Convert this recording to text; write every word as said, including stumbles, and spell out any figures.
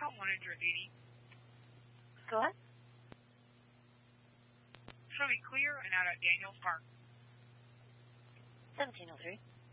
Call one hundred eighty. Go ahead. Show me clear and out at Daniels Park. seventeen oh three.